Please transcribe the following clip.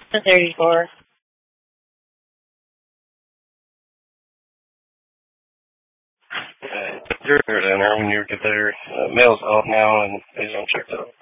The 34. You're there when you get there. Mail's out now and they don't check out.